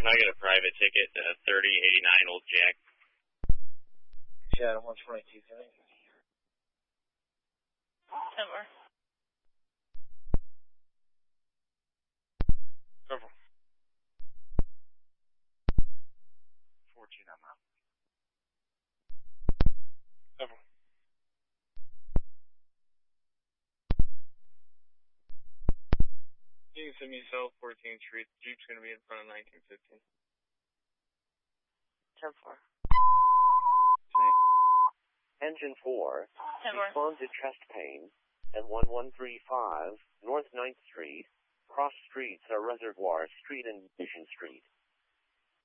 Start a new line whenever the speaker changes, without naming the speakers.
can I get a private ticket to 3089 Old Jack?
Yeah, 122, can I?
10-4.
Several. 14 on that. Several.
You can send me South 14th Street. The Jeep's going to be in front of 1915.
10-4.
Engine 4,
10-4.
respond to chest pain at 1135 North 9th Street. Cross streets are Reservoir Street and Mission Street.